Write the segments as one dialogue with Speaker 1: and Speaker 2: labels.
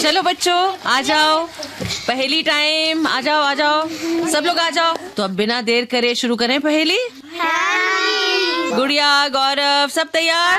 Speaker 1: चलो बच्चों आ जाओ, पहेली टाइम, आ जाओ आ जाओ, सब लोग आ जाओ। तो अब बिना देर करे शुरू करें पहेली। गुड़िया, गौरव, सब तैयार?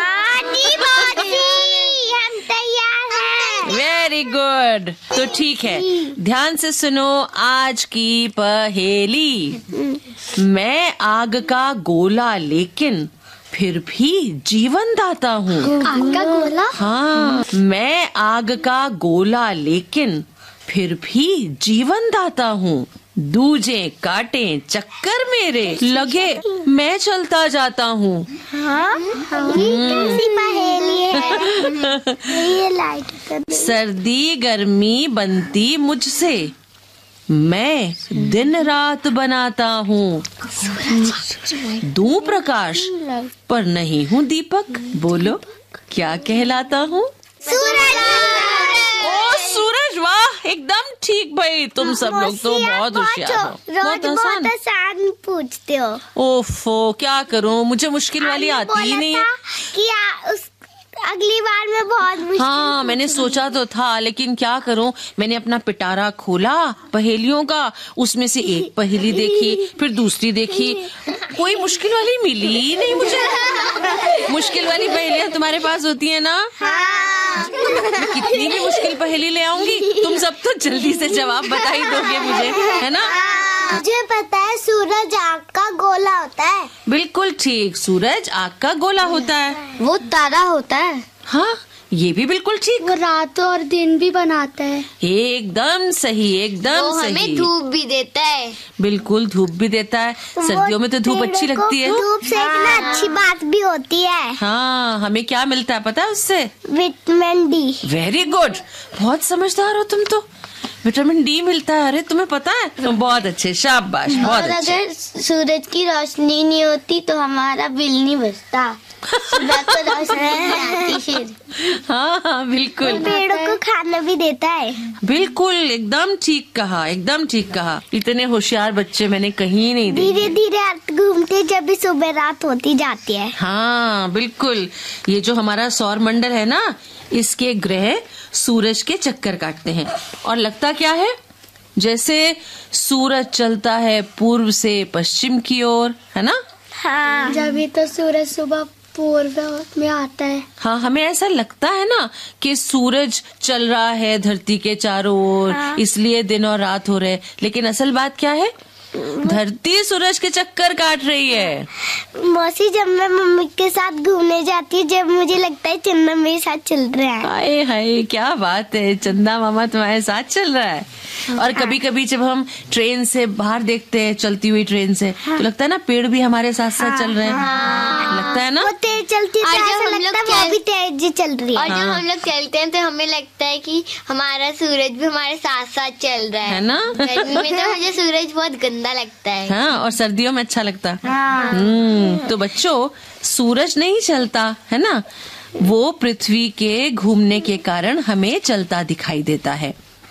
Speaker 2: हम तैयार हैं।
Speaker 1: Very good. तो ठीक है, ध्यान से सुनो आज की पहेली। मैं आग का गोला लेकिन फिर भी जीवन दाता हूँ।
Speaker 2: आग का गोला?
Speaker 1: हाँ, मैं आग का गोला लेकिन फिर भी जीवन दाता हूँ। दूजे काटे चक्कर मेरे लगे, मैं चलता जाता हूँ।
Speaker 2: हाँ? ये कैसी पहेली है? ये लाइट कर।
Speaker 1: सर्दी गर्मी बनती मुझसे, मैं दिन रात बनाता हूँ। दूं प्रकाश पर नहीं हूँ दीपक, बोलो क्या कहलाता हूँ?
Speaker 2: सूरज।
Speaker 1: ओ सूरज, वाह एकदम ठीक भाई, तुम सब लोग तो बहुत होशियार हो।
Speaker 2: रोज बहुत आसान पूछते हो।
Speaker 1: ओफो, क्या करूँ, मुझे मुश्किल वाली आती ही नहीं है।
Speaker 2: कि अगली बार में बहुत मुश्किल।
Speaker 1: हाँ, मैंने सोचा तो था, लेकिन क्या करूं, मैंने अपना पिटारा खोला पहेलियों का, उसमें से एक पहेली देखी, फिर दूसरी देखी, कोई मुश्किल वाली मिली ही नहीं मुझे। मुश्किल वाली पहेलियां तुम्हारे पास होती है ना?
Speaker 2: हाँ।
Speaker 1: कितनी भी मुश्किल पहेली ले आऊंगी, तुम सब तो जल्दी से जवाब बता ही दोगे मुझे, है ना?
Speaker 2: मुझे पता है, सूरज आग का गोला होता है।
Speaker 1: बिल्कुल ठीक, सूरज आग का गोला होता है।
Speaker 2: वो तारा होता है।
Speaker 1: हाँ, ये भी बिल्कुल ठीक।
Speaker 2: वो रात और दिन भी बनाता है।
Speaker 1: एकदम सही, एकदम सही।
Speaker 2: हमें धूप भी देता है।
Speaker 1: बिल्कुल, धूप भी देता है। सर्दियों में तो धूप अच्छी लगती है।
Speaker 2: धूप सेकना अच्छी बात भी होती है।
Speaker 1: हाँ, हमें क्या मिलता है पता है उससे?
Speaker 2: Vitamin D.
Speaker 1: वेरी गुड, बहुत समझदार हो तुम तो। विटामिन डी मिलता है, अरे तुम्हें पता है? बहुत अच्छे, शाबाश, बहुत अच्छे।
Speaker 2: अगर सूरज की रोशनी नहीं होती तो हमारा बिल नहीं बचता। सूरज को रोशनी नहीं आती फिर।
Speaker 1: हाँ बिल्कुल।
Speaker 2: पेड़ों को खाना भी देता है।
Speaker 1: बिल्कुल, एकदम ठीक कहा, एकदम ठीक कहा। इतने होशियार बच्चे मैंने कहीं नहीं देखे।
Speaker 2: धीरे धीरे रात घूमते जब भी सुबह रात होती जाती है।
Speaker 1: हाँ बिल्कुल, ये जो हमारा सौर मंडल है ना, इसके ग्रह सूरज के चक्कर काटते हैं, और लगता क्या है जैसे सूरज चलता है पूर्व से पश्चिम की ओर, है ना?
Speaker 2: हाँ, जब तो सूरज सुबह पूर्व में आता है।
Speaker 1: हाँ, हमें ऐसा लगता है ना कि सूरज चल रहा है धरती के चारों ओर,
Speaker 2: हाँ।
Speaker 1: इसलिए दिन और रात हो रहे, लेकिन असल बात क्या है? धरती सूरज के चक्कर काट रही है।
Speaker 2: मौसी, जब मैं मम्मी के साथ घूमने जाती हूँ, जब मुझे लगता है चंदा मेरे साथ चल रहा है।
Speaker 1: हाय हाय, क्या बात है, चंदा मामा तुम्हारे साथ चल रहा है। और कभी कभी जब हम ट्रेन से बाहर देखते हैं, चलती हुई ट्रेन से, तो लगता है ना पेड़ भी हमारे साथ साथ चल रहे हैं। लगता है ना?
Speaker 2: वो तेज चलती है, तो ऐसा लगता है वो भी तेज चल रही है।
Speaker 3: और जब हम लोग चलते हैं तो हमें लगता है कि हमारा सूरज भी हमारे साथ साथ चल रहा है
Speaker 1: ना?
Speaker 3: गर्मी में तो मुझे सूरज बहुत गंदा लगता है।
Speaker 1: हाँ, और सर्दियों में अच्छा लगता है।
Speaker 2: हाँ।
Speaker 1: तो बच्चों, सूरज नहीं चलता है ना, वो पृथ्वी के घूमने के कारण हमें चलता दिखाई देता है।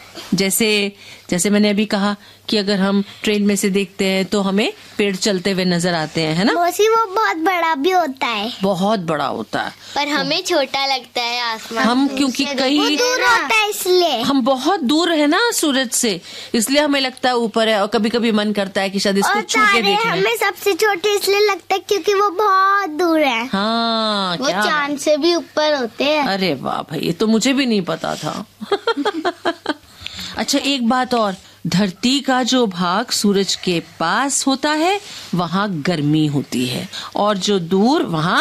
Speaker 1: जैसे मैंने अभी कहा कि अगर हम ट्रेन में से देखते हैं तो हमें पेड़ चलते हुए नजर आते हैं, है ना?
Speaker 2: मौसी, वो बहुत बड़ा भी होता है।
Speaker 1: बहुत बड़ा होता है,
Speaker 3: पर हमें छोटा लगता है आसमान।
Speaker 1: हम क्योंकि कहीं
Speaker 2: दूर होता है इसलिए।
Speaker 1: हम बहुत दूर है ना सूरज से, इसलिए हमें लगता है ऊपर है, और कभी कभी मन करता है कि शायद इसको
Speaker 2: और
Speaker 1: छू के
Speaker 2: तारे
Speaker 1: देख लें।
Speaker 2: हमें सबसे छोटे इसलिए लगता है क्योंकि वो बहुत दूर है।
Speaker 1: हाँ,
Speaker 2: वो
Speaker 1: क्या?
Speaker 2: चांद से भी ऊपर होते हैं।
Speaker 1: अरे वाह भाई, ये तो मुझे भी नहीं पता था। अच्छा, एक बात और, धरती का जो भाग सूरज के पास होता है वहाँ गर्मी होती है, और जो दूर वहाँ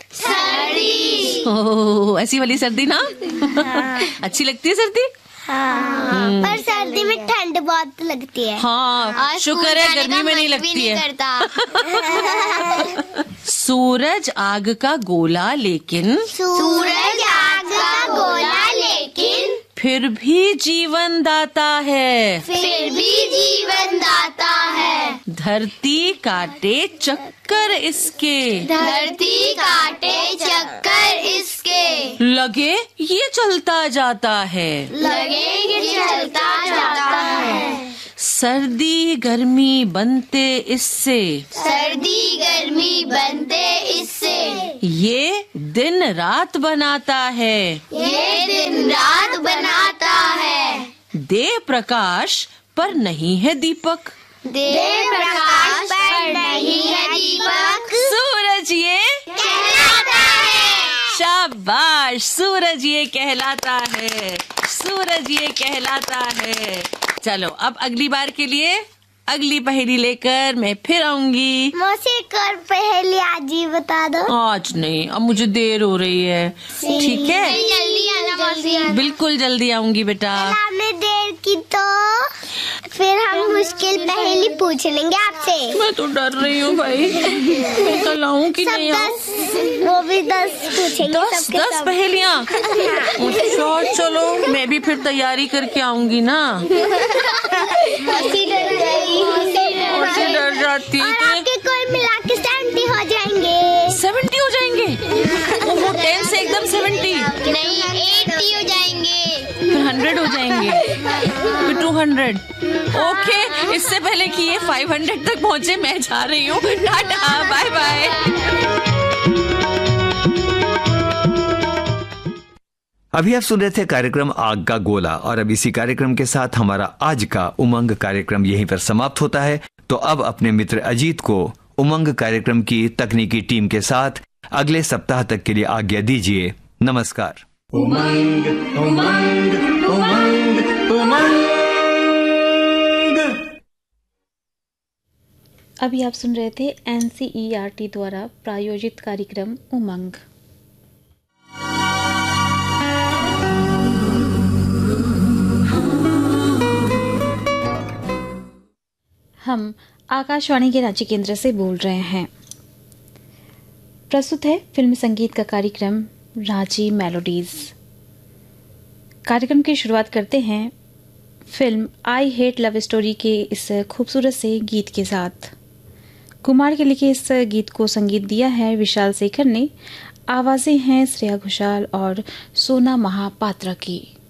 Speaker 1: सर्दी। ओह, ऐसी वाली सर्दी ना?
Speaker 2: हाँ।
Speaker 1: अच्छी लगती है सर्दी?
Speaker 2: हाँ। पर सर्दी में ठंड बहुत लगती है।
Speaker 1: हाँ, शुक्र है गर्मी में नहीं लगती है। सूरज आग का गोला लेकिन
Speaker 2: सूरज आग का गोला लेकिन
Speaker 1: फिर भी जीवन दाता है।
Speaker 2: फिर भी जीवन दाता है।
Speaker 1: धरती काटे चक्कर इसके,
Speaker 2: धरती काटे चक्कर इसके,
Speaker 1: लगे ये चलता जाता है।
Speaker 2: लगे ये चलता जाता है।
Speaker 1: सर्दी गर्मी बनते इससे,
Speaker 2: सर्दी गर्मी बनते इससे,
Speaker 1: ये दिन रात बनाता है।
Speaker 2: ये दिन रात बनाता है।
Speaker 1: देह प्रकाश पर नहीं है दीपक।
Speaker 3: देव प्रकाश पर नहीं है दीपक,
Speaker 1: सूरज ये
Speaker 3: कहलाता है।
Speaker 1: शाबाश, सूरज ये कहलाता है, सूरज ये कहलाता है। चलो अब अगली बार के लिए अगली पहेली लेकर मैं फिर आऊंगी।
Speaker 2: मौसी एक और पहेली आज ही बता दो।
Speaker 1: आज नहीं, अब मुझे देर हो रही है। ठीक है,
Speaker 3: जल्दी आना मौसी।
Speaker 1: बिल्कुल जल्दी आऊंगी बेटा।
Speaker 2: आपने देर की तो फिर हम मुश्किल पहेली पूछ लेंगे आपसे।
Speaker 1: मैं तो डर रही हूँ भाई, मैं कल आऊँ कि नहीं आऊँ?
Speaker 2: वो भी 10 पूछेंगे।
Speaker 1: 10 पहेलियाँ। अच्छा चलो, मैं भी फिर तैयारी करके आऊंगी ना।
Speaker 2: मौसी डर गई।
Speaker 1: मौसी डर जाती
Speaker 2: और
Speaker 1: है।
Speaker 2: आपके कोई मिला के 70 हो जाएंगे।
Speaker 1: 70 हो जाएंगे? ओहो, 10 से एकदम 70?
Speaker 3: नहीं, 80 हो जाएंगे।
Speaker 1: फिर 100 हो जाएंगे, फिर 200। ओके, इससे पहले कि ये 500 तक पहुँचे मैं जा रही हूँ। Tata, bye bye.
Speaker 4: अभी आप सुन रहे थे कार्यक्रम आग का गोला, और अब इसी कार्यक्रम के साथ हमारा आज का उमंग कार्यक्रम यहीं पर समाप्त होता है। तो अब अपने मित्र अजीत को उमंग कार्यक्रम की तकनीकी टीम के साथ अगले सप्ताह तक के लिए आज्ञा दीजिए। नमस्कार।
Speaker 5: उमंग उमंग उमंग उमंग।
Speaker 6: अभी आप सुन रहे थे NCERT द्वारा प्रायोजित कार्यक्रम उमंग। हम आकाशवाणी के रांची केंद्र से बोल रहे हैं। प्रस्तुत है फिल्म संगीत का कार्यक्रम रांची मेलोडीज। कार्यक्रम की शुरुआत करते हैं film I hate love story के इस खूबसूरत से गीत के साथ। कुमार के लिखे इस गीत को संगीत दिया है विशाल शेखर ने। आवाजें हैं श्रेया घोषाल और सोना महापात्रा की।